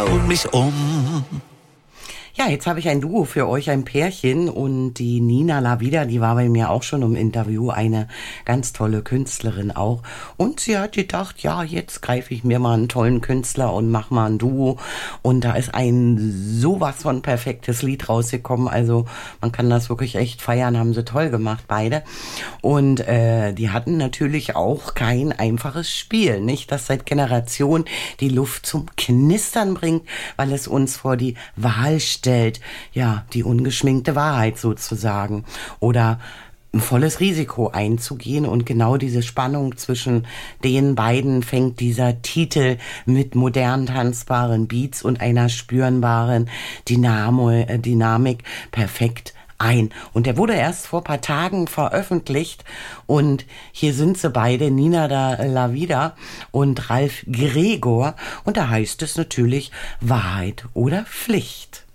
Um mich um. Ja, jetzt habe ich ein Duo für euch, ein Pärchen, und die Nina Lavida, die war bei mir auch schon im Interview, eine ganz tolle Künstlerin auch. Und sie hat gedacht, ja, jetzt greife ich mir mal einen tollen Künstler und mach mal ein Duo. Und da ist ein sowas von perfektes Lied rausgekommen. Also man kann das wirklich echt feiern, haben sie toll gemacht, beide. Und die hatten natürlich auch kein einfaches Spiel, nicht? Das seit Generationen die Luft zum Knistern bringt, weil es uns vor die Wahl stellt, ja, die ungeschminkte Wahrheit sozusagen oder ein volles Risiko einzugehen, und genau diese Spannung zwischen den beiden fängt dieser Titel mit modern tanzbaren Beats und einer spürbaren Dynamik perfekt ein. Und der wurde erst vor ein paar Tagen veröffentlicht, und hier sind sie beide, Nina Lavida und Ralf Gregor, und da heißt es natürlich Wahrheit oder Pflicht.